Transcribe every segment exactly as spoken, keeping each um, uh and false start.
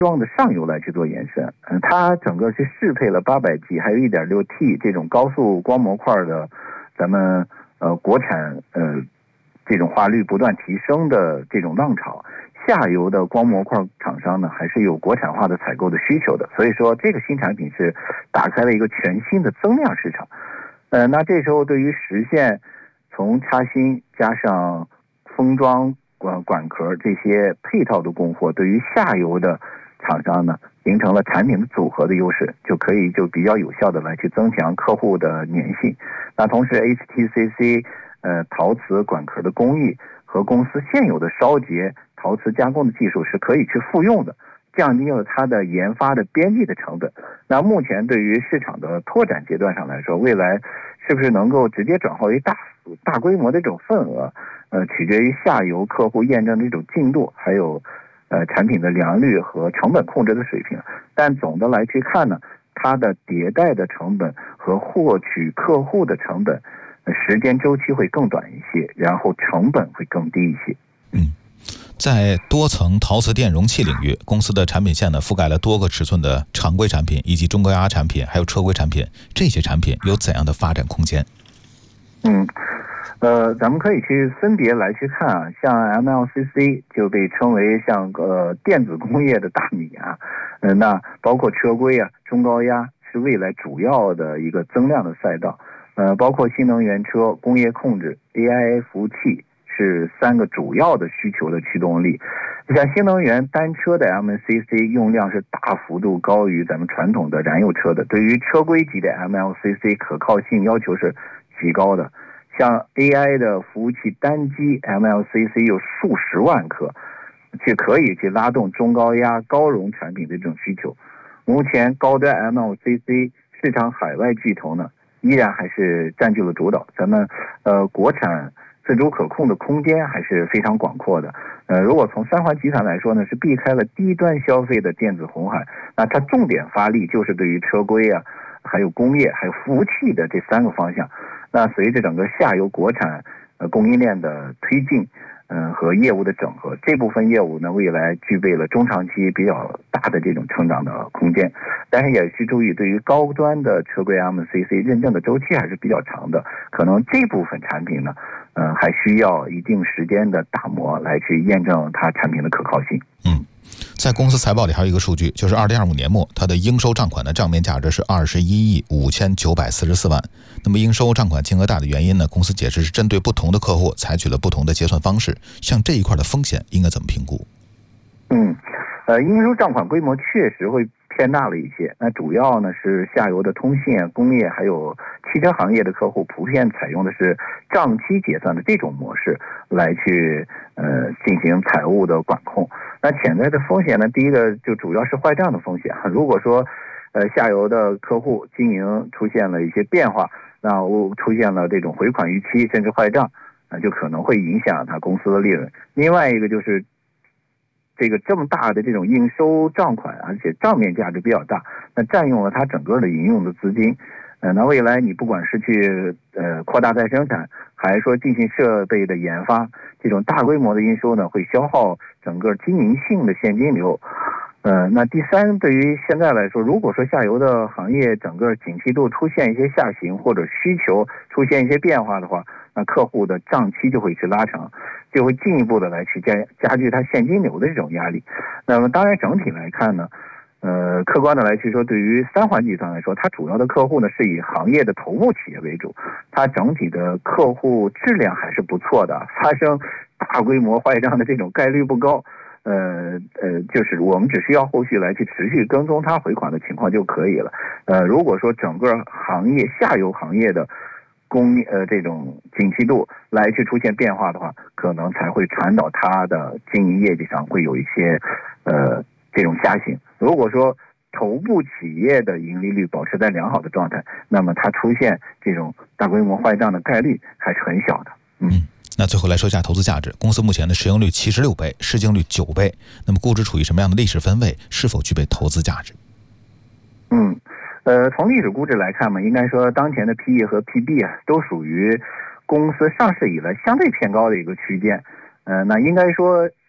装的上游来去做延伸。嗯，它整个是适配了八百 G 还有 一点六 T 这种高速光模块的咱们呃国产呃这种化率不断提升的这种浪潮。下游的光模块厂商呢，还是有国产化的采购的需求的，所以说这个新产品是打开了一个全新的增量市场。呃，那这时候对于实现从插芯加上封装、管管壳这些配套的供货，对于下游的厂商呢，形成了产品的组合的优势，就可以就比较有效的来去增强客户的粘性。那同时 H T C C 呃陶瓷管壳的工艺和公司现有的烧结陶瓷加工的技术是可以去复用的，降低了它的研发的边际的成本。那目前对于市场的拓展阶段上来说，未来是不是能够直接转化为大大规模的这种份额，呃，取决于下游客户验证的这种进度，还有呃产品的良率和成本控制的水平。但总的来去看呢，它的迭代的成本和获取客户的成本，时间周期会更短一些，然后成本会更低一些。 嗯，在多层陶瓷电容器领域，公司的产品线呢覆盖了多个尺寸的常规产品以及中高压产品，还有车规产品。这些产品有怎样的发展空间？ 嗯，呃，咱们可以去分别来去看啊，像 M L C C 就被称为像呃电子工业的大米啊，呃，那包括车规啊、中高压是未来主要的一个增量的赛道。呃，包括新能源车、工业控制、A I 服务器是三个主要的需求的驱动力。像新能源单车的 M L C C 用量是大幅度高于咱们传统的燃油车的，对于车规级的 M L C C 可靠性要求是极高的。像 A I 的服务器单机 M L C C 有数十万颗，去可以去拉动中高压高容产品的这种需求。目前高端 M L C C 市场海外巨头呢，依然还是占据了主导，咱们呃国产自主可控的空间还是非常广阔的。呃，如果从三环集团来说呢，是避开了低端消费的电子红海，那它重点发力就是对于车规啊，还有工业还有服务器的这三个方向。那随着整个下游国产呃供应链的推进，嗯、呃、和业务的整合，这部分业务呢未来具备了中长期比较大的这种成长的空间。但是也需注意，对于高端的车规 M C C 认证的周期还是比较长的，可能这部分产品呢，嗯、呃、还需要一定时间的打磨来去验证它产品的可靠性。 嗯。在公司财报里还有一个数据，就是二零二五年末它的应收账款的账面价值是二十一亿五千九百四十四万。那么应收账款金额大的原因呢，公司解释是针对不同的客户采取了不同的结算方式。像这一块的风险应该怎么评估？ 嗯，呃，应收账款规模确实会偏大了一些。那主要呢是下游的通信、工业还有汽车行业的客户普遍采用的是账期结算的这种模式来去呃进行财务的管控。那潜在的风险呢，第一个就主要是坏账的风险。如果说呃下游的客户经营出现了一些变化，那我出现了这种回款逾期甚至坏账，那就可能会影响它公司的利润。另外一个就是这个这么大的这种应收账款，而且账面价值比较大，那占用了它整个的营用的资金。呃，那未来你不管是去呃扩大再生产，还是说进行设备的研发，这种大规模的应收呢，会消耗整个经营性的现金流。呃，那第三，对于现在来说，如果说下游的行业整个景气度出现一些下行，或者需求出现一些变化的话，那客户的账期就会去拉长，就会进一步的来去加加剧它现金流的这种压力。那么当然整体来看呢，呃，客观的来去说，对于三环集团来说，它主要的客户呢是以行业的头部企业为主，它整体的客户质量还是不错的，发生大规模坏账的这种概率不高。呃呃，就是我们只需要后续来去持续跟踪它回款的情况就可以了。呃，如果说整个行业下游行业的供呃这种景气度来去出现变化的话，可能才会传导它的经营业绩上会有一些呃这种下行。如果说头部企业的盈利率保持在良好的状态，那么它出现这种大规模坏账的概率还是很小的。嗯。 嗯，那最后来说一下投资价值。公司目前的市盈率七十六倍，市净率九倍，那么估值处于什么样的历史分位？是否具备投资价值？ 嗯，呃，从历史估值来看嘛，应该说当前的 P E 和 P B 啊，都属于公司上市以来相对偏高的一个区间。呃，那应该说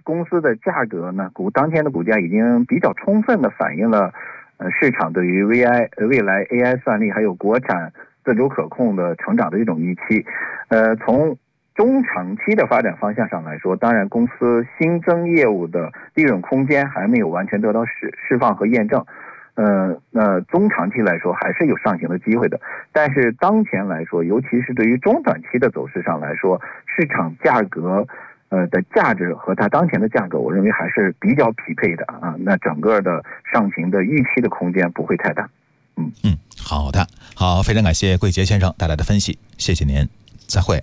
公司的价格呢，股当天的股价已经比较充分的反映了呃市场对于 V I 未来 A I 算力还有国产自主可控的成长的一种预期。呃，从中长期的发展方向上来说，当然公司新增业务的利润空间还没有完全得到释释放和验证。呃，那中长期来说还是有上行的机会的，但是当前来说，尤其是对于中短期的走势上来说，市场价格呃的价值和它当前的价格，我认为还是比较匹配的啊。那整个的上行的预期的空间不会太大。嗯嗯，好的，好，非常感谢桂杰先生带来的分析，谢谢您，再会。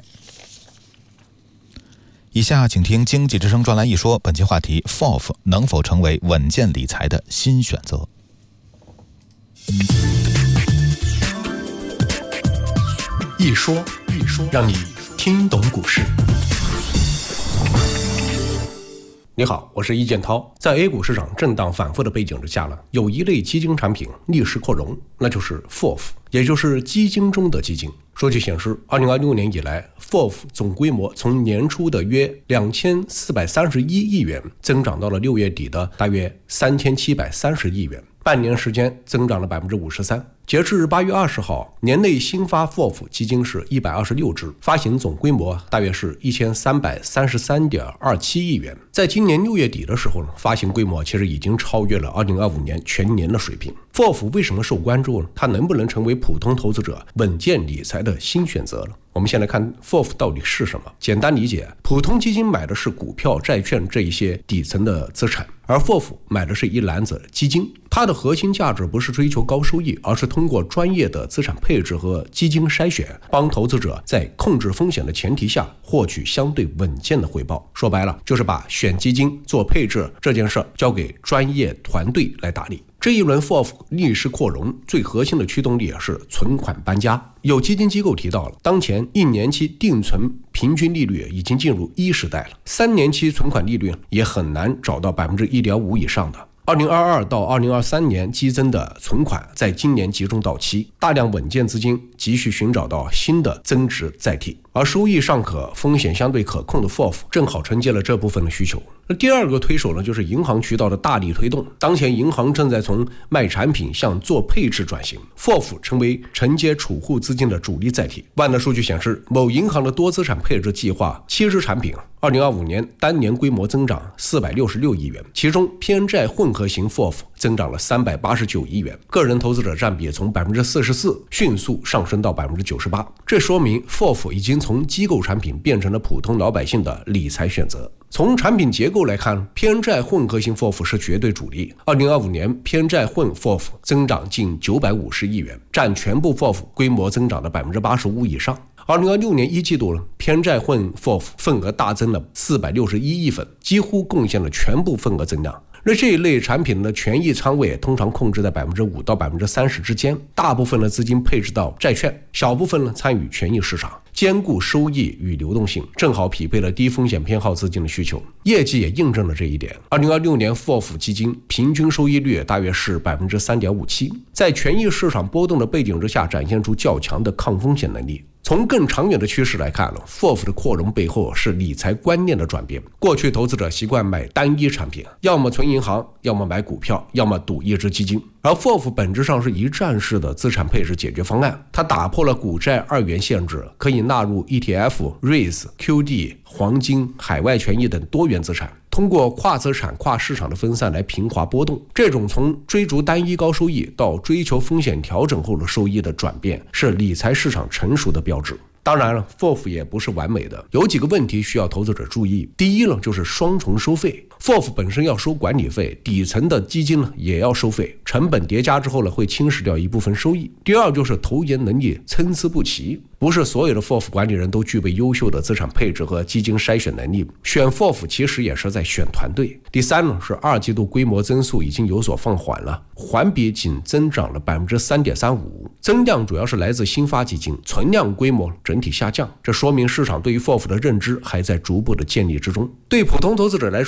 以下请听经济之声专栏一说，本期话题 F O F 能否成为稳健理财的新选择？ 一说一说，让你听懂股市。你好，我是易建涛。在 A 股市场震荡反复的背景之下呢，有一类基金产品逆势扩容，那就是 F O F， 也就是基金中的基金。数据显示，二零二六年以来 F O F 总规模从年初的约两千四百三十一亿元增长到了六月底的大约三千七百三十亿元，半年时间增长了 百分之五十三。截至八月二十号，年内新发 F O F 基金是一百二十六只，发行总规模大约是一千三百三十三点二七亿元。在今年六月底的时候呢，发行规模其实已经超越了二零二五年全年的水平。F O F 为什么受关注呢？它能不能成为普通投资者稳健理财的新选择呢？我们先来看 F O F 到底是什么。简单理解，普通基金买的是股票、债券这一些底层的资产，而 F O F 买的是一篮子基金。它的核心价值不是追求高收益，而是通过专业的资产配置和基金筛选，帮投资者在控制风险的前提下获取相对稳健的回报。说白了，就是把选基金、做配置这件事交给专业团队来打理。这一轮 F O F 逆势扩容，最核心的驱动力是存款搬家。有基金机构提到了，当前一年期定存平均利率已经进入一时代了，三年期存款利率也很难找到 百分之一点五 以上的。二零二二到二零二三年激增的存款在今年集中到期，大量稳健资金急需寻找到新的增值载体，而收益尚可、风险相对可控的 F O F 正好承接了这部分的需求。那第二个推手呢，就是银行渠道的大力推动。当前银行正在从卖产品向做配置转型， F O F 成为承接储户资金的主力载体。万德数据显示，某银行的多资产配置计划七只产品二零二五年单年规模增长四百六十六亿元，其中偏债混合型 F O F 增长了三百八十九亿元，个人投资者占比从 百分之四十四 迅速上升到 百分之九十八。 这说明 F O F 已经从机构产品变成了普通老百姓的理财选择。从产品结构来看，偏债混合型 F O F 是绝对主力。二零二五年偏债混 F O F 增长近九百五十亿元，占全部 F O F 规模增长的 百分之八十五 以上。二零二六年一季度偏债混 F O F 份额大增了四百六十一亿份，几乎贡献了全部份额增量。那这一类产品的权益仓位通常控制在 百分之五 到 百分之三十 之间，大部分的资金配置到债券，小部分呢参与权益市场，兼顾收益与流动性，正好匹配了低风险偏好资金的需求。业绩也印证了这一点。二零二六年 F O F 基金平均收益率大约是 百分之三点五七， 在权益市场波动的背景之下，展现出较强的抗风险能力。从更长远的趋势来看 F O F 的扩容背后是理财观念的转变。过去投资者习惯买单一产品，要么存银行，要么买股票，要么赌一只基金。而 F O F 本质上是一站式的资产配置解决方案，它打破了股债二元限制，可以纳入 E T F、R E I S、Q D、黄金、海外权益等多元资产，通过跨资产、跨市场的分散来平滑波动。这种从追逐单一高收益到追求风险调整后的收益的转变，是理财市场成熟的标志。当然了 F O F 也不是完美的，有几个问题需要投资者注意。第一呢，就是双重收费。 F O F 本身要收管理费，底层的基金呢也要收费，成本叠加之后呢会侵蚀掉一部分收益。第二就是投研能力参差不齐，不是所有的 F O F 管理人都具备优秀的资产配置和基金筛选能力，选 F O F 其实也是在选团队。第三呢是二季度规模增速已经有所放缓了，环比仅增长了 百分之三点三五， 增量主要是来自新发基金，存量规模整体下降，这说明市场对于 F O F 的认知还在逐步的建立之中。对普通投资者来说， F O F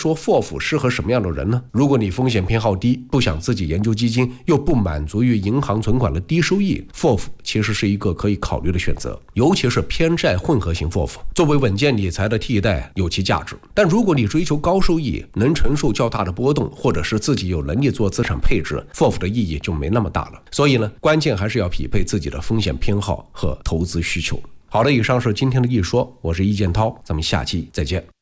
F O F 适合什么样的人呢？如果你风险偏好低，不想自己研究基金，又不满足于银行存款的低收益， F O F 其实是一个可以考虑的选择，尤其是偏债混合型 F O F， 作为稳健理财的替代有其价值。但如果你追求高收益，能承受较大的波动，或者是自己有能力做资产配置， F O F 的意义就没那么大了。所以呢，关键还是要匹配自己的风险偏好和投资需求。好的，以上是今天的一说，我是易建涛，咱们下期再见。